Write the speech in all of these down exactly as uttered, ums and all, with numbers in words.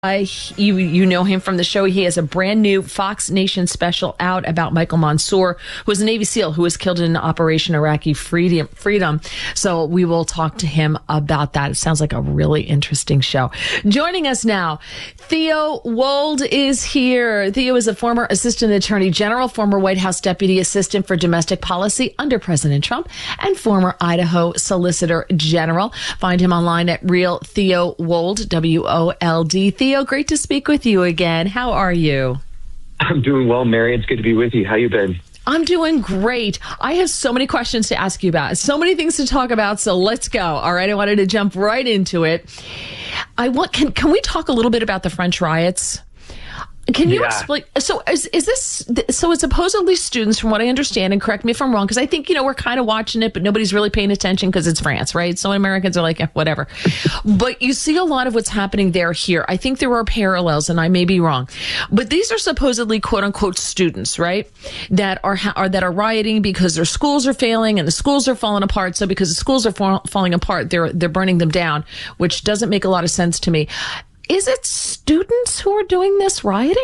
Uh, you you know him from the show. He has a brand new Fox Nation special out about Michael Mansour, who was a Navy SEAL who was killed in Operation Iraqi Freedom. Freedom. So we will talk to him about that. It sounds like a really interesting show. Joining us now, Theo Wold is here. Theo is a former Assistant Attorney General, former White House Deputy Assistant for Domestic Policy under President Trump, and former Idaho Solicitor General. Find him online at Real Theo Wold, W O L D. Theo, great to speak with you again. How are you? I'm doing well, Mary. It's good to be with you. How you been? I'm doing great. I have so many questions to ask you about, so many things to talk about. So let's go. All right. I wanted to jump right into it. I want, can, can we talk a little bit about the French riots? Can you yeah. explain? So is, is this, so it's supposedly students, from what I understand, and correct me if I'm wrong, because I think, you know, we're kind of watching it, but nobody's really paying attention because it's France, right? So Americans are like, eh, whatever. But you see a lot of what's happening there here. I think there are parallels, and I may be wrong. But these are supposedly, quote unquote, students, right? That are, are that are rioting because their schools are failing and the schools are falling apart. So because the schools are fall, falling apart, they're they're burning them down, which doesn't make a lot of sense to me. Is it students who are doing this rioting?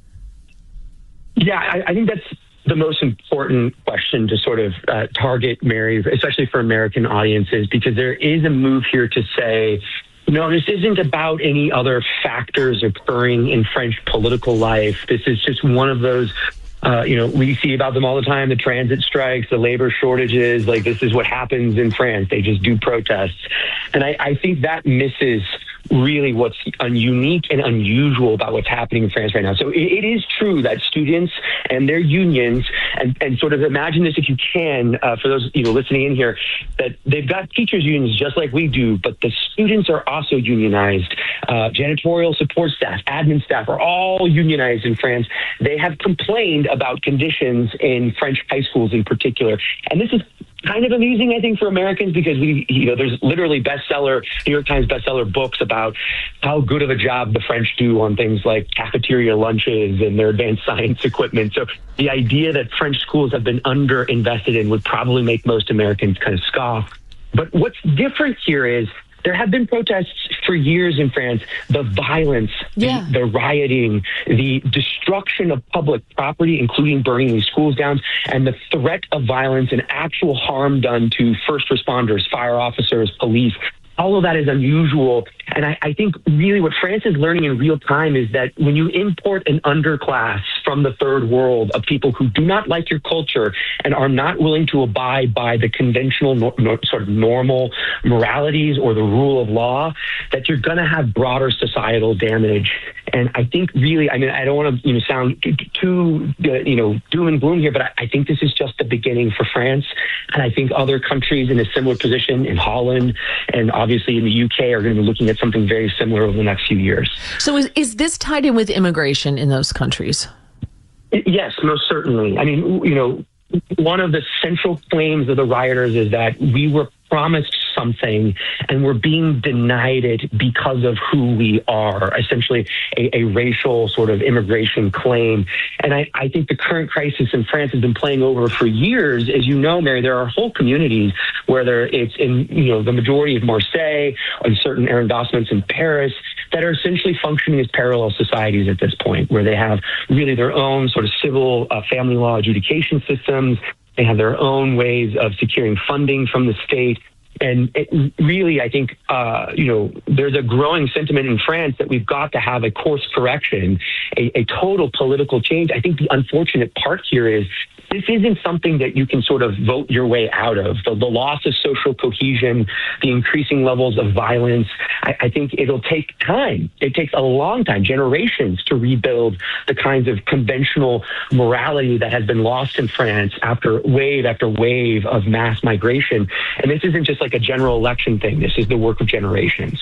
Yeah, I, I think that's the most important question to sort of uh, target, Mary, especially for American audiences, because there is a move here to say, no, this isn't about any other factors occurring in French political life. This is just one of those, uh, you know, we see about them all the time, the transit strikes, the labor shortages. Like, this is what happens in France. They just do protests. And I, I think that misses really what's un- unique and unusual about what's happening in France right now. So it, it is true that students and their unions, and, and sort of imagine this if you can, uh, for those you know listening in here, that they've got teachers unions just like we do, but the students are also unionized. Uh, janitorial support staff, admin staff are all unionized in France. They have complained about conditions in French high schools in particular. And this is kind of amusing, I think, for Americans, because we, you know, there's literally bestseller, New York Times bestseller books about how good of a job the French do on things like cafeteria lunches and their advanced science equipment. So the idea that French schools have been underinvested in would probably make most Americans kind of scoff. But what's different here is there have been protests for years in France. The violence, yeah. the, the rioting, the destruction of public property, including burning these schools down, and the threat of violence and actual harm done to first responders, fire officers, police. All of that is unusual. And I, I think really what France is learning in real time is that when you import an underclass from the third world of people who do not like your culture and are not willing to abide by the conventional no, no, sort of normal moralities or the rule of law, that you're going to have broader societal damage. And I think really, I mean, I don't want to you know sound too uh, you know doom and gloom here, but I, I think this is just the beginning for France. And I think other countries in a similar position, in Holland and obviously in the U K, are going to be looking at something very similar over the next few years. So is, is this tied in with immigration in those countries? Yes, most certainly. I mean, you know, one of the central claims of the rioters is that we were promised something and we're being denied it because of who we are, essentially a, a racial sort of immigration claim. And I, I think the current crisis in France has been playing over for years. As you know, Mary, there are whole communities, whether it's in, you know, the majority of Marseille and certain arrondissements in Paris, that are essentially functioning as parallel societies at this point, where they have really their own sort of civil uh, family law adjudication systems. They have their own ways of securing funding from the state. And it really, I think, uh, you know, there's a growing sentiment in France that we've got to have a course correction, a, a total political change. I think the unfortunate part here is this isn't something that you can sort of vote your way out of. The, the loss of social cohesion, the increasing levels of violence, I, I think it'll take time. It takes a long time, generations, to rebuild the kinds of conventional morality that has been lost in France after wave after wave of mass migration. And this isn't just like a general election thing. This is the work of generations.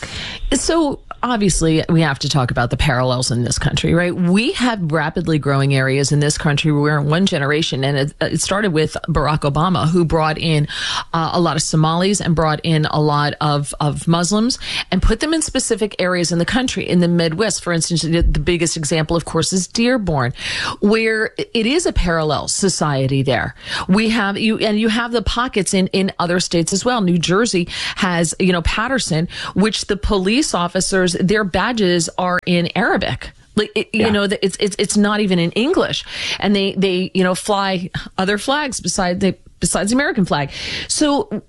So obviously we have to talk about the parallels in this country, right? We have rapidly growing areas in this country where in one generation, and it, it started with Barack Obama, who brought in uh, a lot of Somalis and brought in a lot of, of Muslims and put them in specific areas in the country. In the Midwest, for instance, the, the biggest example, of course, is Dearborn, where it is a parallel society there. We have you, and you have the pockets in, in other states as well. New Jersey has, you know, Patterson, which the police police officers, their badges are in Arabic. Like, it, Yeah. you know, it's, it's, it's not even in English. And they, they, you know, fly other flags besides the, besides the American flag. So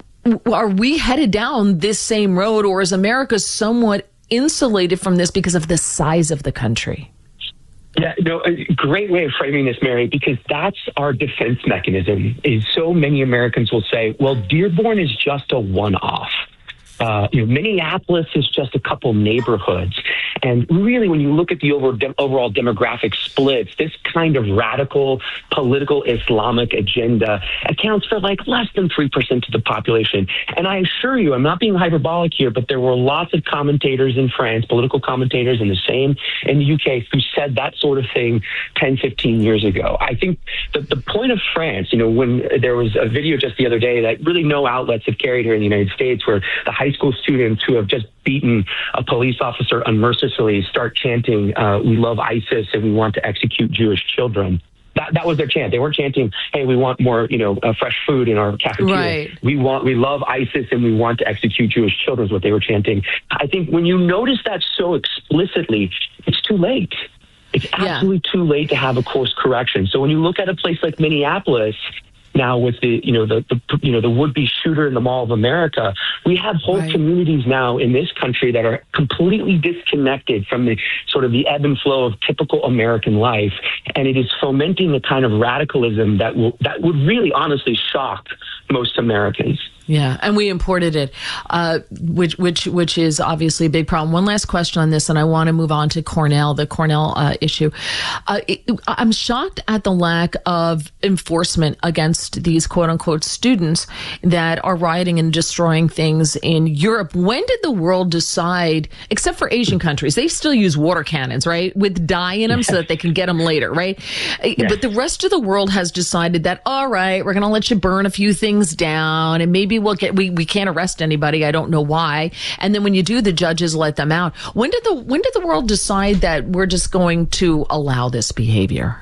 are we headed down this same road, or is America somewhat insulated from this because of the size of the country? Yeah, no, a great way of framing this, Mary, because that's our defense mechanism. Is so many Americans will say, well, Dearborn is just a one-off. Uh, you know, Minneapolis is just a couple neighborhoods. And really, when you look at the over, de- overall demographic splits, this kind of radical political Islamic agenda accounts for like less than three percent of the population. And I assure you, I'm not being hyperbolic here, but there were lots of commentators in France, political commentators, and the same in the U K, who said that sort of thing ten, fifteen years ago. I think the, the point of France, you know, when there was a video just the other day that really no outlets have carried here in the United States, where the high school students who have just beaten a police officer unmercifully start chanting, uh, we love ISIS and we want to execute Jewish children. That, that was their chant. They weren't chanting, hey, we want more, you know, uh, fresh food in our cafeteria. Right. We want, we love ISIS and we want to execute Jewish children is what they were chanting. I think when you notice that so explicitly, it's too late. It's absolutely yeah. too late to have a course correction. So when you look at a place like Minneapolis, now with the, you know, the, the you know, the would-be shooter in the Mall of America, we have whole right. communities now in this country that are completely disconnected from the sort of the ebb and flow of typical American life. And it is fomenting the kind of radicalism that will, that would really honestly shock most Americans. Yeah, and we imported it, uh, which which which is obviously a big problem. One last question on this, and I want to move on to Cornell, the Cornell uh, issue. Uh, it, I'm shocked at the lack of enforcement against these quote-unquote students that are rioting and destroying things in Europe. When did the world decide, except for Asian countries, they still use water cannons, right, with dye in them yes. so that they can get them later, right? Yes. But the rest of the world has decided that, all right, we're going to let you burn a few things down, and maybe we'll get, we, we can't arrest anybody. I don't know why. And then when you do, the judges let them out. When did the, when did the world decide that we're just going to allow this behavior?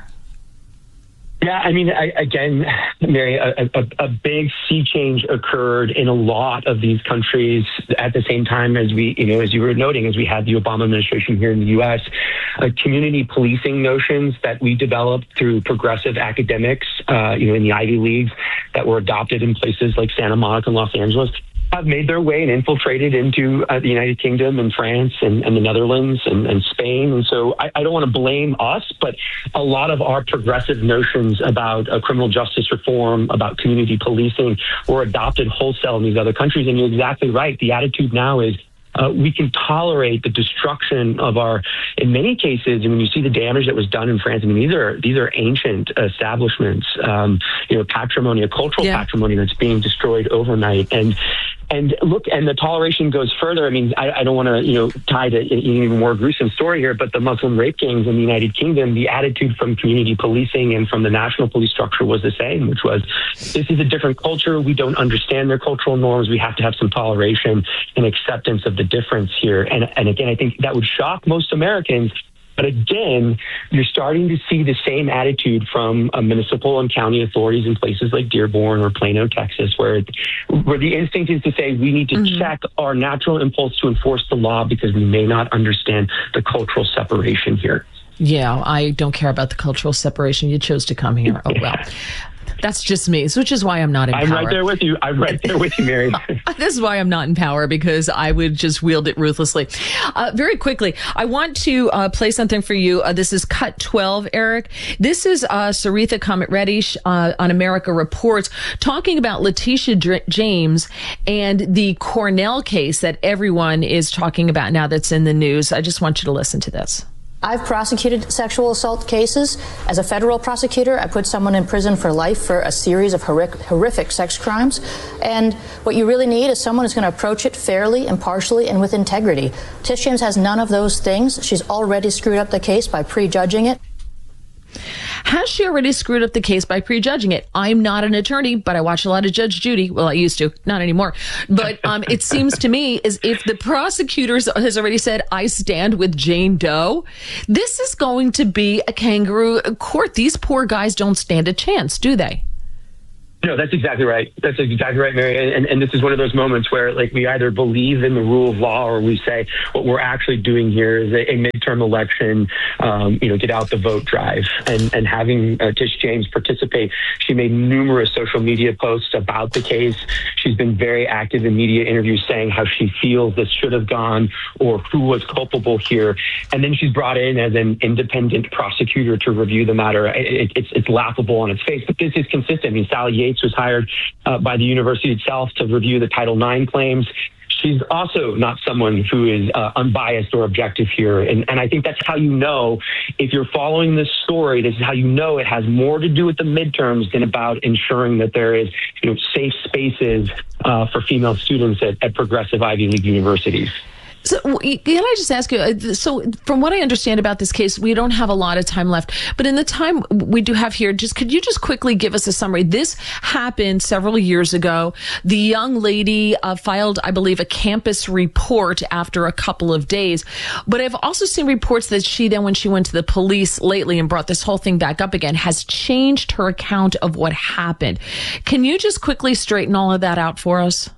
Yeah, I mean, I, again, Mary, a, a, a big sea change occurred in a lot of these countries at the same time as we, you know, as you were noting, as we had the Obama administration here in the U S. Uh, community policing notions that we developed through progressive academics, uh, you know, in the Ivy Leagues that were adopted in places like Santa Monica and Los Angeles, have made their way and infiltrated into uh, the United Kingdom and France and, and the Netherlands and, and Spain. And so I, I don't want to blame us, but a lot of our progressive notions about uh, criminal justice reform, about community policing, were adopted wholesale in these other countries. And you're exactly right. The attitude now is Uh, we can tolerate the destruction of our, in many cases, and when you see the damage that was done in France, I mean, these are these are ancient establishments, um, you know, patrimony, a cultural yeah. patrimony that's being destroyed overnight. And and look, and the toleration goes further. I mean, I, I don't want to, you know, tie to an even more gruesome story here, but the Muslim rape gangs in the United Kingdom, the attitude from community policing and from the national police structure was the same, which was, this is a different culture. We don't understand their cultural norms. We have to have some toleration and acceptance of the difference here. And, and again, I think that would shock most Americans. But again, you're starting to see the same attitude from uh, municipal and county authorities in places like Dearborn or Plano, Texas, where where the instinct is to say we need to mm-hmm. check our natural impulse to enforce the law because we may not understand the cultural separation here. Yeah, I don't care about the cultural separation. You chose to come here. Oh, well. That's just me, which is why I'm not in I'm power. I'm right there with you. I'm right there with you, Mary. This is why I'm not in power, because I would just wield it ruthlessly. Uh, very quickly, I want to uh, play something for you. Uh, this is Cut twelve, Eric. This is uh, Saritha Kamat-Reddy uh, on America Reports talking about Letitia Dr- James and the Cornell case that everyone is talking about now that's in the news. I just want you to listen to this. I've prosecuted sexual assault cases. As a federal prosecutor, I put someone in prison for life for a series of horrific, horrific sex crimes. And what you really need is someone who's going to approach it fairly, impartially, and with integrity. Tish James has none of those things. She's already screwed up the case by prejudging it. Has she already screwed up the case by prejudging it? I'm not an attorney, but I watch a lot of Judge Judy. Well, I used to, not anymore. But um, it seems to me as if the prosecutor has already said, I stand with Jane Doe, this is going to be a kangaroo court. These poor guys don't stand a chance, do they? No, that's exactly right. That's exactly right, Mary. And, and this is one of those moments where, like, we either believe in the rule of law or we say what we're actually doing here is a, a midterm election, um, you know, get out the vote drive. And, and having uh, Tish James participate, she made numerous social media posts about the case. She's been very active in media interviews saying how she feels this should have gone or who was culpable here. And then she's brought in as an independent prosecutor to review the matter. It, it's, it's laughable on its face, but this is consistent. I mean, Sally Yates was hired uh, by the university itself to review the Title nine claims. She's also not someone who is uh, unbiased or objective here. And, and I think that's how you know, if you're following this story, this is how you know it has more to do with the midterms than about ensuring that there is, you know, safe spaces uh, for female students at, at progressive Ivy League universities. So can I just ask you, so from what I understand about this case, we don't have a lot of time left, but in the time we do have here, just could you just quickly give us a summary? This happened several years ago. The young lady uh, filed, I believe, a campus report after a couple of days, but I've also seen reports that she then, when she went to the police lately and brought this whole thing back up again, has changed her account of what happened. Can you just quickly straighten all of that out for us?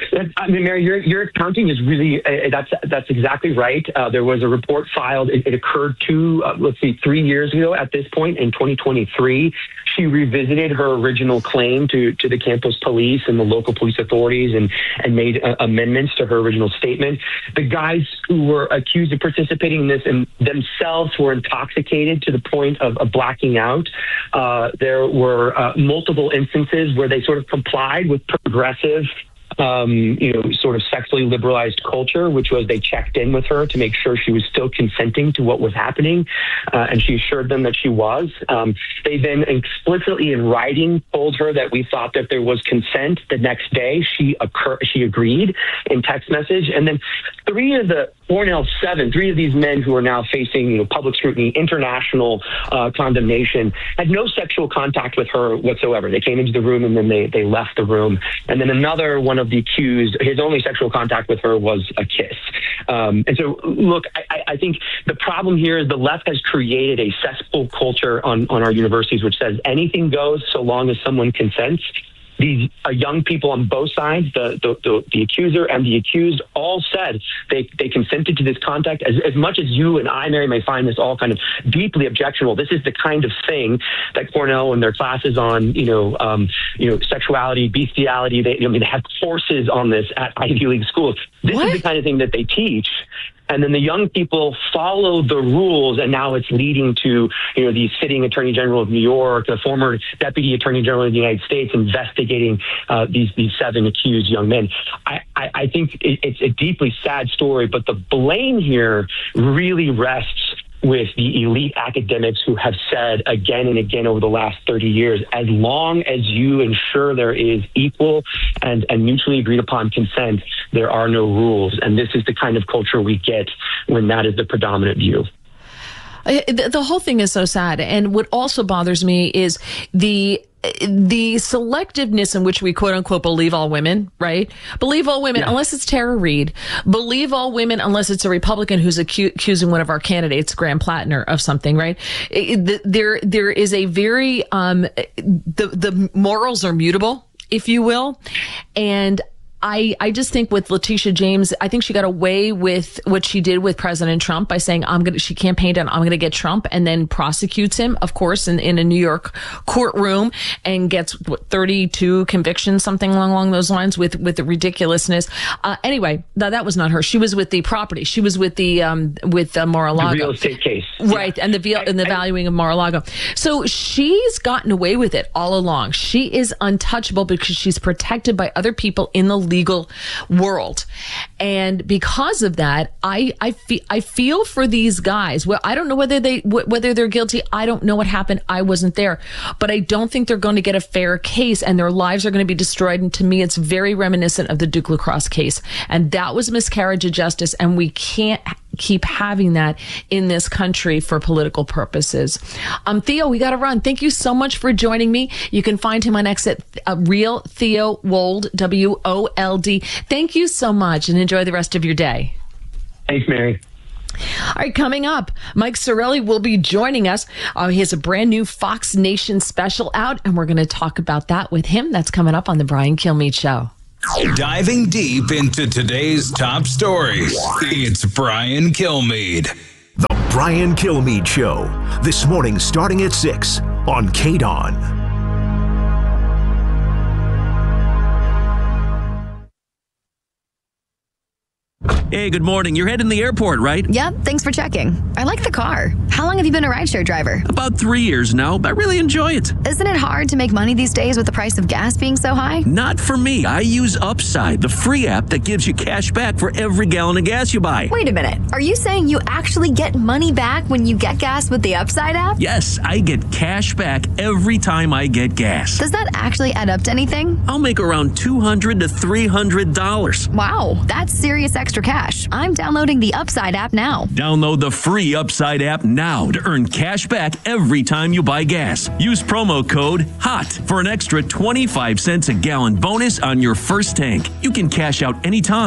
I mean, Mary, your your accounting is really uh, that's that's exactly right. Uh, there was a report filed. It, it occurred two, uh, let's see, three years ago at this point in twenty twenty-three. She revisited her original claim to to the campus police and the local police authorities and and made uh, amendments to her original statement. The guys who were accused of participating in this and themselves were intoxicated to the point of, of blacking out. Uh, there were uh, multiple instances where they sort of complied with progressive Um, you know, sort of sexually liberalized culture, which was they checked in with her to make sure she was still consenting to what was happening, uh, and she assured them that she was. Um, they then explicitly in writing told her that we thought that there was consent. The next day, she occur- she agreed in text message, and then three of the Cornell seven, three of these men who are now facing, you know, public scrutiny, international uh, condemnation, had no sexual contact with her whatsoever. They came into the room and then they they left the room, and then another one of the accused, his only sexual contact with her was a kiss. Um, and so, look, I, I think the problem here is the left has created a cesspool culture on, on our universities, which says anything goes so long as someone consents. These uh, young people on both sides, the, the the the accuser and the accused, all said they, they consented to this contact. As, as much as you and I, Mary, may find this all kind of deeply objectionable, this is the kind of thing that Cornell and their classes on, you know, um, you know, sexuality, bestiality, they, I mean, they have courses on this at Ivy League schools. This what? is the kind of thing that they teach. And then the young people follow the rules, and now it's leading to, you know, the sitting Attorney General of New York, the former Deputy Attorney General of the United States, investigating uh, these these seven accused young men. I, I, I think it, it's a deeply sad story, but the blame here really rests with the elite academics who have said again and again over the last thirty years, as long as you ensure there is equal and, and mutually agreed upon consent, there are no rules. And this is the kind of culture we get when that is the predominant view. The, the whole thing is so sad. And what also bothers me is the the selectiveness in which we quote unquote believe all women, right? Believe all women, yeah. Unless it's Tara Reid. Believe all women unless it's a Republican who's acu- accusing one of our candidates, Graham Plattner, of something, right? It, there, there is a very, um, the, the morals are mutable, if you will. And I, I just think with Letitia James, I think she got away with what she did with President Trump by saying, I'm going to, she campaigned on, I'm going to get Trump, and then prosecutes him, of course, in, in a New York courtroom, and gets what, thirty-two convictions, something along, along those lines with, with the ridiculousness. Uh, anyway, that, that was not her. She was with the property. She was with the, um, with uh, Mar-a-Lago. The real estate case. Right. Yeah. And the, I, and the I, valuing of Mar-a-Lago. So she's gotten away with it all along. She is untouchable because she's protected by other people in the legal world. And because of that, I, I feel, I feel for these guys. Well, I don't know whether they, whether they're guilty. I don't know what happened. I wasn't there, but I don't think they're going to get a fair case, and their lives are going to be destroyed. And to me, it's very reminiscent of the Duke Lacrosse case. And that was a miscarriage of justice. And we can't keep having that in this country for political purposes. Um, Theo, we got to run. Thank you so much for joining me. You can find him on X at uh, Real Theo Wold, W O L D. Thank you so much, and enjoy the rest of your day. Thanks, Mary. All right, coming up, Mike Sarraille will be joining us. Uh, he has a brand new Fox Nation special out, and we're going to talk about that with him. That's coming up on the Brian Kilmeade Show. Diving deep into today's top stories, it's Brian Kilmeade. The Brian Kilmeade Show, this morning starting at six on K D O N. Hey, good morning. You're heading to the airport, right? Yep, thanks for checking. I like the car. How long have you been a rideshare driver? About three years now, but I really enjoy it. Isn't it hard to make money these days with the price of gas being so high? Not for me. I use Upside, the free app that gives you cash back for every gallon of gas you buy. Wait a minute. Are you saying you actually get money back when you get gas with the Upside app? Yes, I get cash back every time I get gas. Does that actually add up to anything? I'll make around two hundred to three hundred dollars. Wow, that's serious extra cash. I'm downloading the Upside app now. Download the free Upside app now to earn cash back every time you buy gas. Use promo code HOT for an extra twenty-five cents a gallon bonus on your first tank. You can cash out anytime.